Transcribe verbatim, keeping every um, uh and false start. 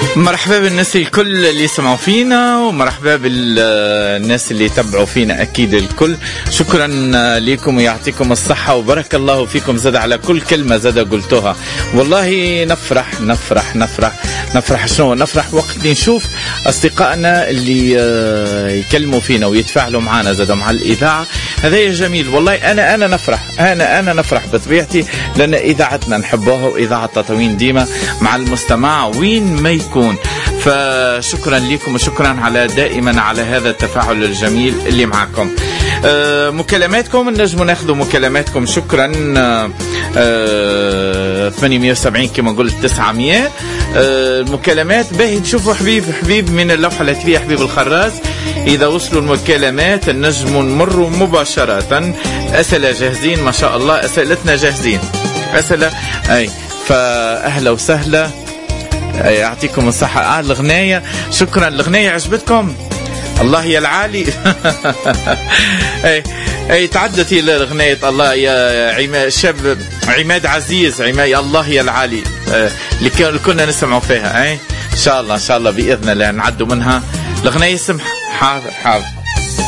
مرحبا بالناس الكل اللي يسمعوا فينا، ومرحبا بالناس اللي يتابعوا فينا أكيد الكل. شكرا لكم ويعطيكم الصحة وبارك الله فيكم. زاد على كل كلمة زاد قلتوها، والله نفرح نفرح نفرح نفرح. شنو نفرح؟ وقت نشوف أصدقائنا اللي يكلموا فينا ويتفاعلوا معنا زادوا مع الإذاعة. هذا جميل والله. أنا أنا نفرح أنا أنا نفرح بطبيعتي، لأن إذاعتنا نحبوها وإذاعة تطوين ديما مع المستمع وين ما يكون. فشكرا لكم وشكرا على دائما على هذا التفاعل الجميل اللي معكم. أه مكالماتكم نجموا ناخذوا مكالماتكم. شكرا. أه ثمانمية وسبعين كما قلت تسعمية. أه المكالمات باهي تشوفوا حبيب حبيب من اللوحة الهاتفية حبيب الخراز. إذا وصلوا المكالمات نجموا نمروا مباشرة. أسئلة جاهزين ما شاء الله، أسئلتنا جاهزين أسئلة أي. فأهلا وسهلا يعطيكم الصحة. آه الغناية شكرا. الغناية عجبتكم؟ الله يا العالي. اي اي تعدت الى اغنيه الله يا عماد شاب عماد عزيز عماد الله يا العالي اللي كنا نسمعوا فيها. اي ان شاء الله ان شاء الله باذن الله نعدوا منها. الاغنيه سمح. حاضر حاضر